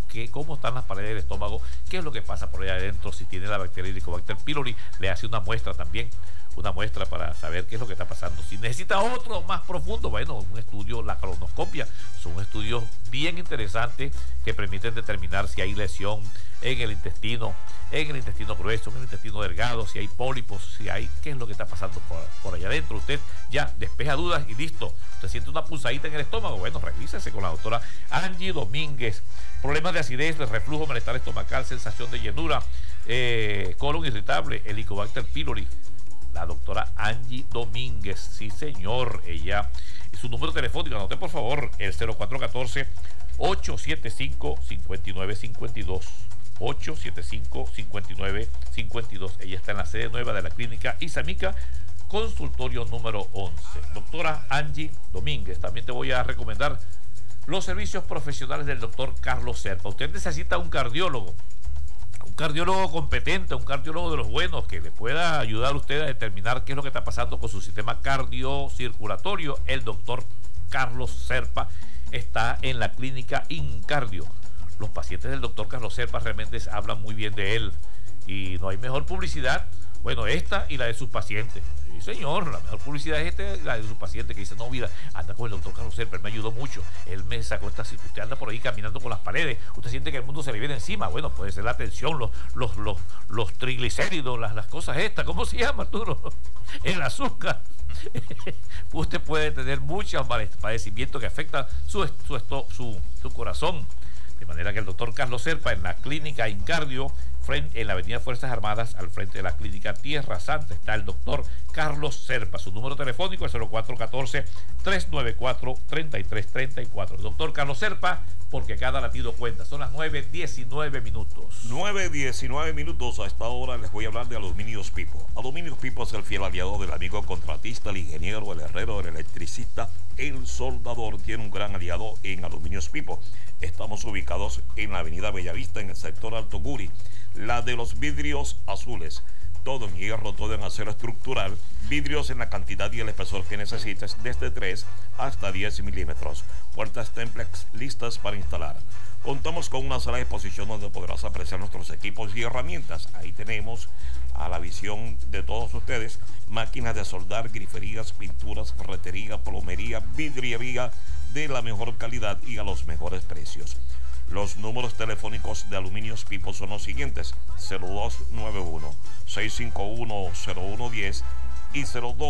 cómo están las paredes del estómago, qué es lo que pasa por allá adentro, si tiene la bacteria Helicobacter pylori, le hace una muestra también, una muestra para saber qué es lo que está pasando. Si necesita otro más profundo, bueno, un estudio, la colonoscopia, son estudios bien interesantes que permiten determinar si hay lesión en el intestino grueso, en el intestino delgado, si hay pólipos, si hay, qué es lo que está pasando por allá adentro. Usted ya despeja dudas y listo. Usted siente una pulsadita en el estómago, bueno, revísese con la doctora Angie Domínguez. Problemas de acidez, de reflujo, malestar estomacal, sensación de llenura, colon irritable, Helicobacter pylori. La doctora Angie Domínguez, sí señor, ella. Y su número telefónico, anote por favor, el 0414-875-5952. 875-5952. Ella está en la sede nueva de la clínica Isamica, consultorio número 11. Doctora Angie Domínguez. También te voy a recomendar los servicios profesionales del doctor Carlos Serpa. Usted necesita un cardiólogo competente, un cardiólogo de los buenos que le pueda ayudar a usted a determinar qué es lo que está pasando con su sistema cardiocirculatorio. El doctor Carlos Serpa está en la clínica Incardio. Los pacientes del doctor Carlos Serpa realmente hablan muy bien de él y no hay mejor publicidad, bueno, esta y la de sus pacientes. Sí, señor, la mejor publicidad es esta y la de sus pacientes, que dicen, no, mira, anda con el doctor Carlos Serpa, él me ayudó mucho, él me sacó esta circunstancia, usted anda por ahí caminando con las paredes, usted siente que el mundo se le viene encima, bueno, puede ser la tensión, los triglicéridos, las cosas estas, ¿cómo se llama, Arturo? El azúcar. Usted puede tener muchos padecimientos que afectan su corazón. De manera que el doctor Carlos Serpa en la clínica Incardio, en la avenida Fuerzas Armadas, al frente de la clínica Tierra Santa, está el doctor Carlos Serpa. Su número telefónico es 0414-394-3334. Doctor Carlos Serpa, porque cada latido cuenta. Son las 9:19 minutos. 9:19 minutos. A esta hora les voy a hablar de Aluminios Pipo. Aluminios Pipo es el fiel aliado del amigo contratista, el ingeniero, el herrero, el electricista, el soldador. Tiene un gran aliado en Aluminios Pipo. Estamos ubicados en la avenida Bellavista, en el sector Alto Guri. La de los vidrios azules. Todo en hierro, todo en acero estructural. Vidrios en la cantidad y el espesor que necesites, desde 3 hasta 10 milímetros. Puertas Templex listas para instalar. Contamos con una sala de exposición donde podrás apreciar nuestros equipos y herramientas. Ahí tenemos a la visión de todos ustedes máquinas de soldar, griferías, pinturas, ferretería, plomería, vidriería de la mejor calidad y a los mejores precios. Los números telefónicos de Aluminios Pipo son los siguientes: 0291-651-0110 y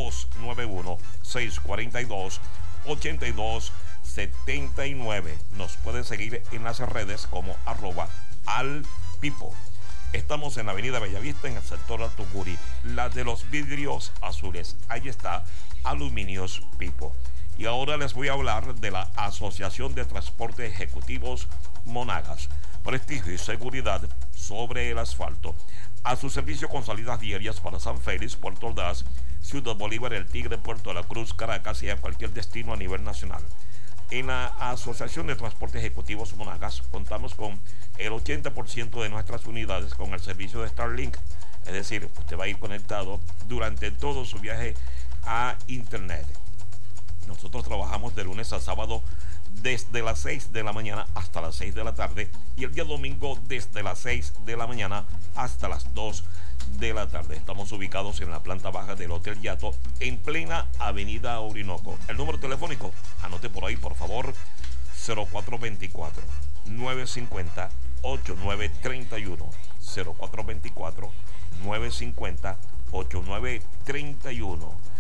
0291-642-8279. Nos pueden seguir en las redes como @alpipo. Estamos en la avenida Bellavista, en el sector Alto Guri, la de los vidrios azules. Ahí está Aluminios Pipo. Y ahora les voy a hablar de la Asociación de Transporte Ejecutivos Monagas. Prestigio y seguridad sobre el asfalto. A su servicio con salidas diarias para San Félix, Puerto Ordaz, Ciudad Bolívar, El Tigre, Puerto de la Cruz, Caracas y a cualquier destino a nivel nacional. En la Asociación de Transporte Ejecutivos Monagas contamos con el 80% de nuestras unidades con el servicio de Starlink. Es decir, usted va a ir conectado durante todo su viaje a Internet. Nosotros trabajamos de lunes a sábado desde las 6 de la mañana hasta las 6 de la tarde y el día domingo desde las 6 de la mañana hasta las 2 de la tarde. Estamos ubicados en la planta baja del Hotel Yato, en plena avenida Orinoco. El número telefónico, anote por ahí por favor, 0424-950-8931. 0424-950-8931.